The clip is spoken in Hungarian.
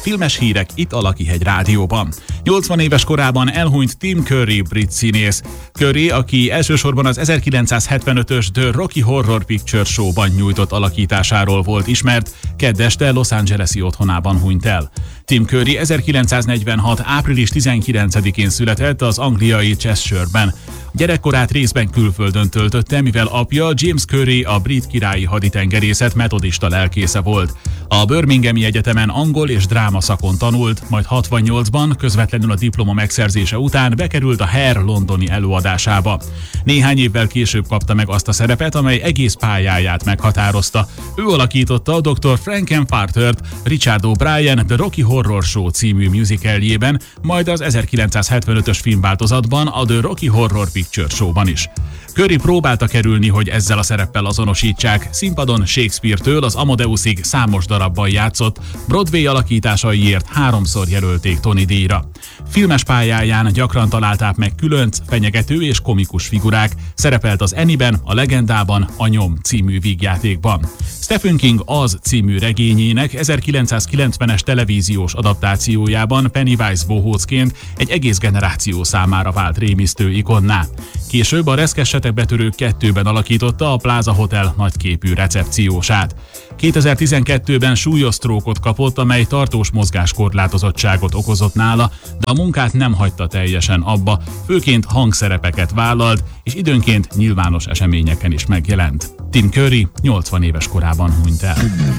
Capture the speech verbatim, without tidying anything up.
Filmes hírek itt a Lakihegy Rádióban. nyolcvan éves korában elhunyt Tim Curry, brit színész. Curry, aki elsősorban az ezerkilencszázhetvenötös The Rocky Horror Picture Show-ban nyújtott alakításáról volt ismert, kedd este Los Angeles-i otthonában hunyt el. Tim Curry ezerkilencszáznegyvenhat. április tizenkilencedikén született az angliai Cheshire-ben. Gyerekkorát részben külföldön töltötte, mivel apja James Curry a brit királyi haditengerészet metodista lelkésze volt. A Birminghami Egyetemen angol és dráma szakon tanult, majd hatvannyolcban közvetlenül a diploma megszerzése után bekerült a Hair londoni előadásába. Néhány évvel később kapta meg azt a szerepet, amely egész pályáját meghatározta. Ő alakította a doktor Frankenfartert Richard O'Brien The Rocky Horror Show című musicaljében, majd az ezerkilencszázhetvenötös filmváltozatban a The Rocky Horror Picture Show-ban is. Curry próbálta kerülni, hogy ezzel a szereppel azonosítsák. Színpadon Shakespeare-től az Amadeusig számos darabban játszott, Broadway alakításaiért háromszor jelölték Tony díjra. Filmes pályáján gyakran találták meg különc, fenyegető és komikus figurák, szerepelt az Annie-ben, a Legendában, a Nyom című vígjátékban. Stephen King Az című regényének ezerkilencszázkilencvenes televíziós adaptációjában Pennywise bohócként egy egész generáció számára vált rémisztő ikonná. Később a Reszkessetek betörők kettőben alakította a Plaza Hotel nagyképű recepciósát. kétezer-tizenkettőben súlyos sztrókot kapott, amely tartós mozgáskorlátozottságot okozott nála, de a munkát nem hagyta teljesen abba, főként hangszerepeket vállalt, és időnként nyilvános eseményeken is megjelent. Tim Curry nyolcvan éves korában hunyt el.